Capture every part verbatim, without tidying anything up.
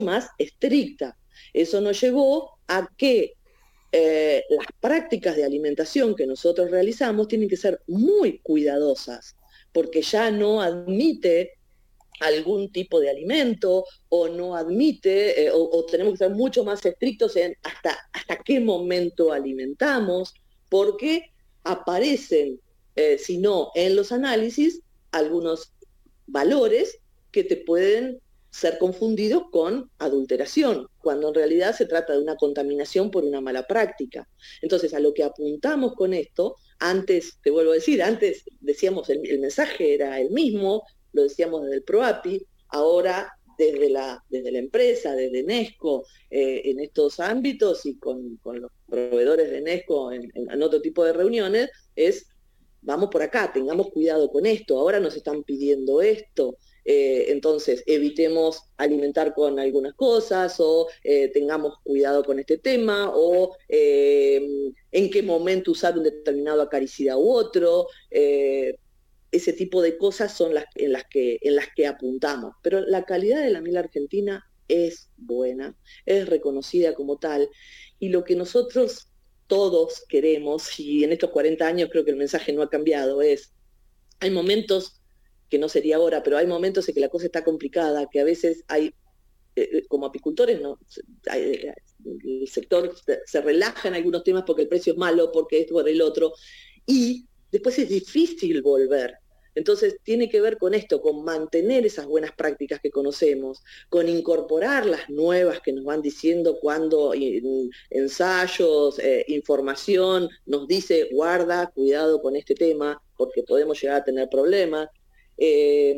más estricta. Eso nos llevó a que eh, las prácticas de alimentación que nosotros realizamos tienen que ser muy cuidadosas, porque ya no admite algún tipo de alimento o no admite, eh, o, o tenemos que ser mucho más estrictos en hasta, hasta qué momento alimentamos, porque aparecen, eh, si no en los análisis, algunos valores que te pueden ser confundidos con adulteración, cuando en realidad se trata de una contaminación por una mala práctica. Entonces, a lo que apuntamos con esto, antes, te vuelvo a decir, antes decíamos el, el mensaje era el mismo, lo decíamos desde el PROAPI, ahora desde la, desde la empresa, desde Nesco, eh, en estos ámbitos y con, con los proveedores de Nesco en, en, en otro tipo de reuniones, es vamos por acá, tengamos cuidado con esto, ahora nos están pidiendo esto, eh, entonces evitemos alimentar con algunas cosas o eh, tengamos cuidado con este tema o eh, en qué momento usar un determinado acaricida u otro, eh, ese tipo de cosas son las en las que, en las que apuntamos. Pero la calidad de la miel argentina es buena, es reconocida como tal, y lo que nosotros todos queremos, y en estos cuarenta años creo que el mensaje no ha cambiado, es, hay momentos, que no sería ahora, pero hay momentos en que la cosa está complicada, que a veces hay, eh, como apicultores, ¿no? Hay, el sector se relaja en algunos temas porque el precio es malo, porque esto por el otro, y después es difícil volver. Entonces tiene que ver con esto, con mantener esas buenas prácticas que conocemos, con incorporar las nuevas que nos van diciendo cuando en, ensayos, eh, información nos dice guarda, cuidado con este tema, porque podemos llegar a tener problemas. Eh,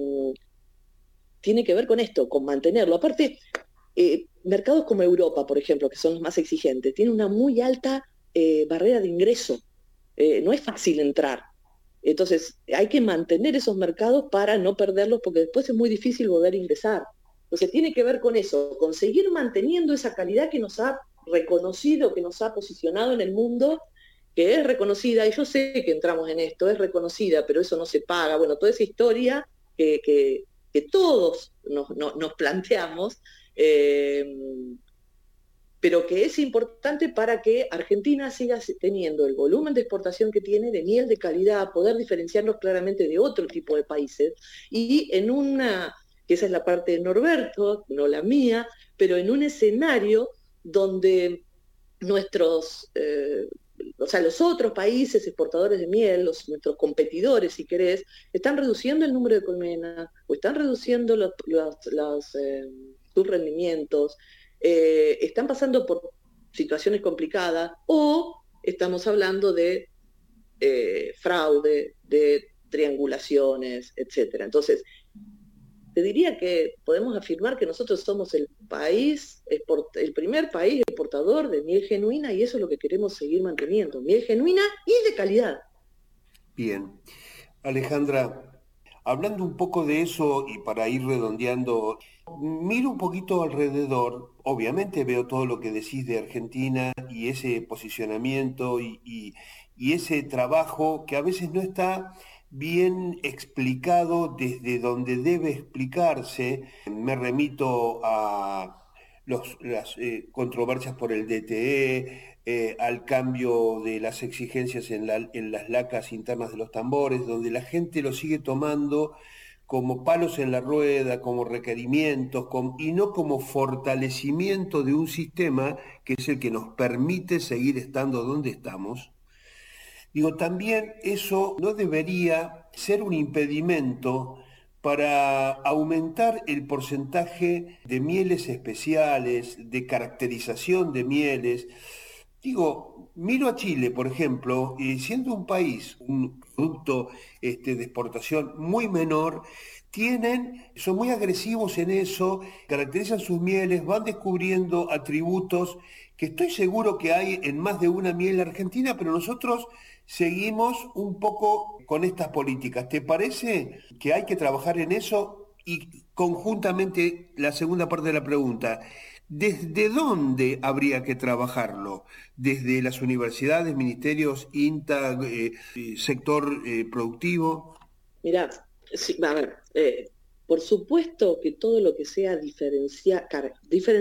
tiene que ver con esto, con mantenerlo. Aparte, eh, mercados como Europa, por ejemplo, que son los más exigentes, tienen una muy alta eh, barrera de ingreso. Eh, no es fácil entrar. Entonces, hay que mantener esos mercados para no perderlos, porque después es muy difícil volver a ingresar. Entonces, tiene que ver con eso, con seguir manteniendo esa calidad que nos ha reconocido, que nos ha posicionado en el mundo, que es reconocida, y yo sé que entramos en esto, es reconocida, pero eso no se paga. Bueno, toda esa historia que, que, que todos nos, nos, nos planteamos, eh, pero que es importante para que Argentina siga teniendo el volumen de exportación que tiene de miel de calidad, poder diferenciarnos claramente de otro tipo de países, y en una, que esa es la parte de Norberto, no la mía, pero en un escenario donde nuestros, eh, o sea, los otros países exportadores de miel, los, nuestros competidores, si querés, están reduciendo el número de colmenas, o están reduciendo los, los, los eh, sus rendimientos, eh, están pasando por situaciones complicadas, o estamos hablando de eh, fraude, de triangulaciones, etcétera. Entonces, te diría que podemos afirmar que nosotros somos el país, el primer país exportador de miel genuina, y eso es lo que queremos seguir manteniendo, miel genuina y de calidad. Bien. Alejandra, hablando un poco de eso y para ir redondeando, miro un poquito alrededor, obviamente veo todo lo que decís de Argentina y ese posicionamiento y, y, y ese trabajo que a veces no está bien explicado desde donde debe explicarse. Me remito a los, las eh, controversias por el D T E, eh, al cambio de las exigencias en, la, en las lacas internas de los tambores, donde la gente lo sigue tomando como palos en la rueda, como requerimientos, como, y no como fortalecimiento de un sistema que es el que nos permite seguir estando donde estamos. Digo, también eso no debería ser un impedimento para aumentar el porcentaje de mieles especiales, de caracterización de mieles. Digo, miro a Chile, por ejemplo, y siendo un país, un producto este, de exportación muy menor, tienen, son muy agresivos en eso, caracterizan sus mieles, van descubriendo atributos que estoy seguro que hay en más de una miel argentina, pero nosotros seguimos un poco con estas políticas. ¿Te parece que hay que trabajar en eso? Y conjuntamente, la segunda parte de la pregunta, ¿desde dónde habría que trabajarlo? ¿Desde las universidades, ministerios, INTA, eh, sector eh, productivo? Mirá, sí, a ver, eh, por supuesto que todo lo que sea diferenciar, diferenciar